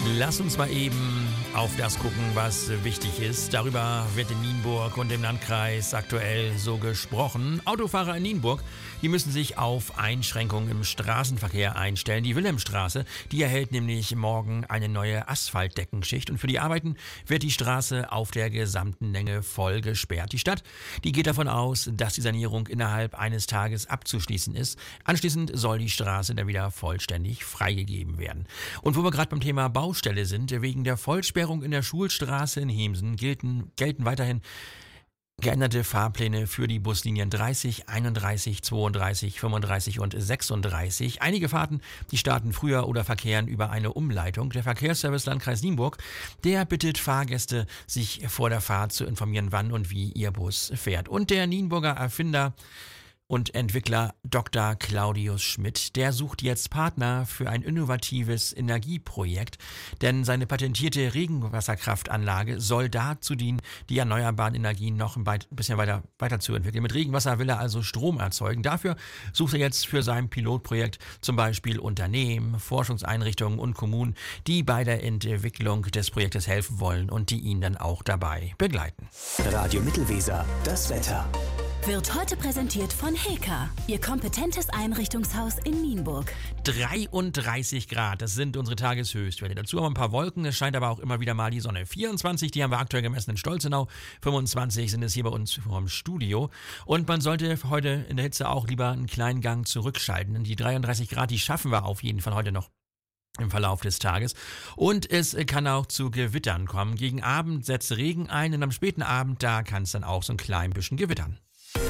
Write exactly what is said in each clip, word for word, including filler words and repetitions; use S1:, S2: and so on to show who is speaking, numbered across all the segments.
S1: Lass uns mal eben auf das gucken, was wichtig ist. Darüber wird in Nienburg und im Landkreis aktuell so gesprochen. Autofahrer in Nienburg, die müssen sich auf Einschränkungen im Straßenverkehr einstellen. Die Wilhelmstraße, die erhält nämlich morgen eine neue Asphaltdeckenschicht. Und für die Arbeiten wird die Straße auf der gesamten Länge voll gesperrt. Die Stadt, die geht davon aus, dass die Sanierung innerhalb eines Tages abzuschließen ist. Anschließend soll die Straße dann wieder vollständig freigegeben werden. Und wo wir gerade beim Thema Baustelle sind, wegen der Vollsperrung in der Schulstraße in Hemsen gelten, gelten weiterhin geänderte Fahrpläne für die Buslinien dreißig, einunddreißig, zweiunddreißig, fünfunddreißig und sechsunddreißig. Einige Fahrten, die starten früher oder verkehren über eine Umleitung. Der Verkehrsservice Landkreis Nienburg, der bittet Fahrgäste, sich vor der Fahrt zu informieren, wann und wie ihr Bus fährt. Und der Nienburger Erfinder und Entwickler Doktor Claudius Schmidt, der sucht jetzt Partner für ein innovatives Energieprojekt, denn seine patentierte Regenwasserkraftanlage soll dazu dienen, die erneuerbaren Energien noch ein bisschen weiter weiterzuentwickeln. Mit Regenwasser will er also Strom erzeugen. Dafür sucht er jetzt für sein Pilotprojekt zum Beispiel Unternehmen, Forschungseinrichtungen und Kommunen, die bei der Entwicklung des Projektes helfen wollen und die ihn dann auch dabei begleiten.
S2: Radio Mittelweser, das Wetter.
S3: Wird heute präsentiert von Heka, Ihr kompetentes Einrichtungshaus in Nienburg.
S1: dreiunddreißig Grad, das sind unsere Tageshöchstwerte. Dazu haben wir ein paar Wolken, es scheint aber auch immer wieder mal die Sonne. vierundzwanzig, die haben wir aktuell gemessen in Stolzenau, fünfundzwanzig sind es hier bei uns vom Studio. Und man sollte heute in der Hitze auch lieber einen kleinen Gang zurückschalten, denn die dreiunddreißig Grad, die schaffen wir auf jeden Fall heute noch im Verlauf des Tages. Und es kann auch zu Gewittern kommen. Gegen Abend setzt Regen ein und am späten Abend, da kann es dann auch so ein klein bisschen gewittern.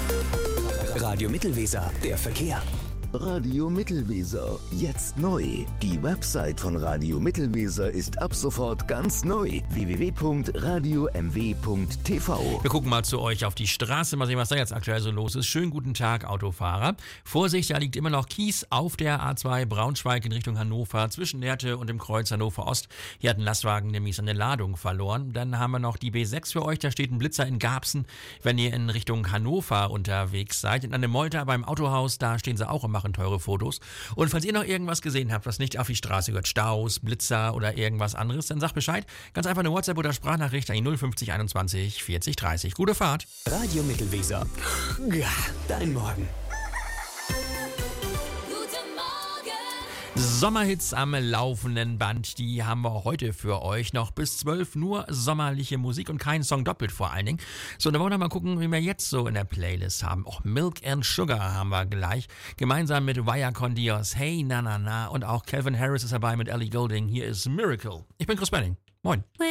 S2: Radio Mittelweser, der Verkehr.
S4: Radio Mittelweser, jetzt neu. Die Website von Radio Mittelweser ist ab sofort ganz neu. w w w punkt radio m w punkt t v.
S1: Wir gucken mal zu euch auf die Straße, mal sehen, was da jetzt aktuell so los ist. Schönen guten Tag, Autofahrer. Vorsicht, da liegt immer noch Kies auf der A zwei Braunschweig in Richtung Hannover, zwischen Lehrte und dem Kreuz Hannover Ost. Hier hat ein Lastwagen nämlich seine Ladung verloren. Dann haben wir noch die B sechs für euch, da steht ein Blitzer in Garbsen, wenn ihr in Richtung Hannover unterwegs seid. In einem Molter beim Autohaus, da stehen sie auch immer, machen teure Fotos. Und falls ihr noch irgendwas gesehen habt, was nicht auf die Straße gehört, Staus, Blitzer oder irgendwas anderes, dann sagt Bescheid. Ganz einfach eine WhatsApp oder Sprachnachricht an die null fünfzig einundzwanzig vierzig dreißig. Gute Fahrt.
S2: Radio Mittelweser. Ja, dein Morgen.
S1: Sommerhits am laufenden Band, die haben wir heute für euch. Noch bis zwölf nur sommerliche Musik und kein Song doppelt vor allen Dingen. So, dann wollen wir mal gucken, wie wir jetzt so in der Playlist haben. Auch Milk and Sugar haben wir gleich. Gemeinsam mit Vaya con Dios, Hey Na Na Na und auch Calvin Harris ist dabei mit Ellie Goulding. Hier ist Miracle. Ich bin Chris Benning. Moin.